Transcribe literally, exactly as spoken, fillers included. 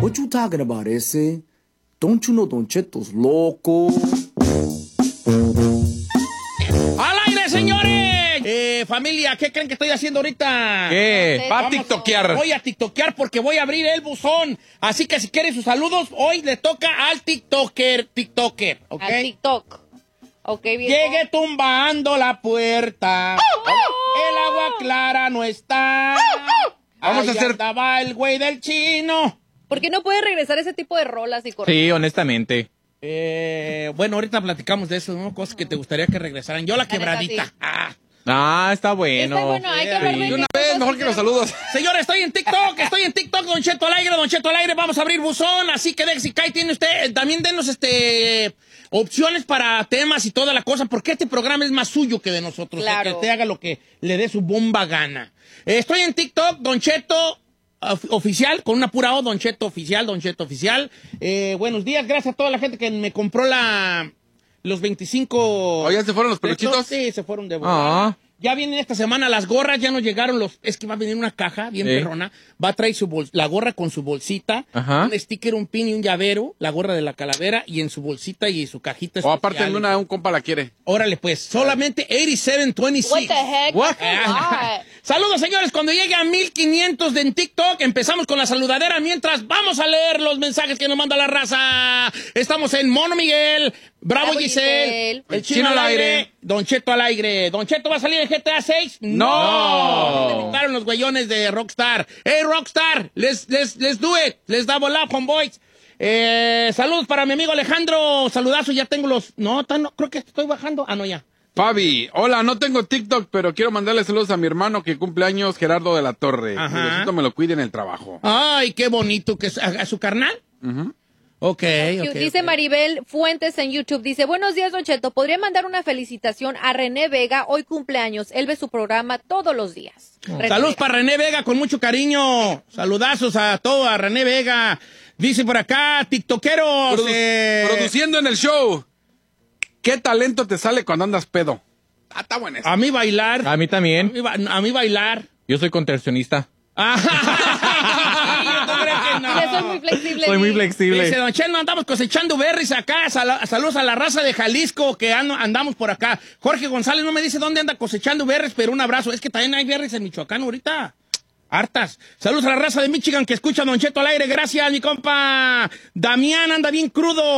What you talking about, ese? Don't you know Don Cheto's loco? ¡Al aire, señores! Eh, familia, ¿qué creen que estoy haciendo ahorita? ¿Qué? Va a Vamos tiktokear. Voy a tiktokear porque voy a abrir el buzón. Así que si quieren sus saludos, hoy le toca al tiktoker, tiktoker, ¿ok? Al TikTok. Ok, bien. Llegué tumbando la puerta. El agua clara no está. Vamos Ahí a hacer- andaba el güey del chino. ¿Por qué no puede regresar ese tipo de rolas y correr? Sí, honestamente. Eh, bueno, ahorita platicamos de eso, ¿no? Cosas que te gustaría que regresaran. Yo la La neta, quebradita. sí. Ah. Ah, está bueno. Está bueno, hay que hablar de Sí. qué Una vez, cosas mejor que los saludos. Señores, estoy en TikTok, estoy en TikTok, Don Cheto al aire, Don Cheto al aire, vamos a abrir buzón, así que si cae tiene usted, eh, también denos este opciones para temas y toda la cosa, porque este programa es más suyo que de nosotros, Claro. que usted haga lo que le dé su bomba gana. Eh, estoy en TikTok, Don Cheto of- oficial, con una pura O, Don Cheto oficial, Don Cheto oficial. Eh, buenos días, gracias a toda la gente que me compró la los veinticinco... ¿Oh, ya se fueron los peluchitos? Sí, se fueron de volada. Ah. Ya vienen esta semana las gorras, ya nos llegaron los... Es que va a venir una caja bien Sí. perrona. Va a traer su bol- la gorra con su bolsita, Ajá. un sticker, un pin y un llavero, la gorra de la calavera y en su bolsita y en su cajita O aparte en especial. una, un compa la quiere. Órale pues, solamente ochenta y siete What veintiséis. the heck? What? That's a lot. Saludos, señores. Cuando llegue a mil quinientos de en TikTok, empezamos con la saludadera. Mientras vamos a leer los mensajes que nos manda la raza. Estamos en Mono Miguel, Bravo, Bravo Giselle, Giselle. el Chino, al aire, Don Cheto al aire. ¿Don Cheto va a salir en G T A seis? No. Le invitaron los güeyones de Rockstar. Hey, Rockstar, let's, let's, let's do it. Let's double up, homeboys. Eh, saludos para mi amigo Alejandro. Saludazo, ya tengo los... No, tan- no, creo que estoy bajando. Ah, no, ya. Fabi, hola, no tengo TikTok, pero quiero mandarle saludos a mi hermano que cumple años, Gerardo de la Torre. Ajá. Diosito me lo cuide en el trabajo. Ay, qué bonito. que es- ¿A, a su carnal? Ujú. Ok, ok. Dice ok. Maribel Fuentes en YouTube, dice, buenos días, Don Cheto, ¿podría mandar una felicitación a René Vega? Hoy cumpleaños, él ve su programa todos los días. René Saludos Vega. para René Vega, con mucho cariño. Saludazos a todo, a René Vega. Dice por acá, tiktokeros. Produ- eh, Produciendo en el show. ¿Qué talento te sale cuando andas pedo? Ah, está bueno eso. A mí bailar. A mí A también. mí, ba- a mí bailar. Yo soy contorsionista. Ah, ¿tú crees que no? Dile, soy muy flexible. Soy muy di. flexible. Dice, Don Chelo, andamos cosechando berries acá. Sal- saludos a la raza de Jalisco que ando- andamos por acá. Jorge González no me dice dónde anda cosechando berries, pero un abrazo. Es que también hay berries en Michoacán ahorita. Hartas. Saludos a la raza de Michigan que escucha a Don Cheto al aire. Gracias, mi compa. Damián anda bien crudo.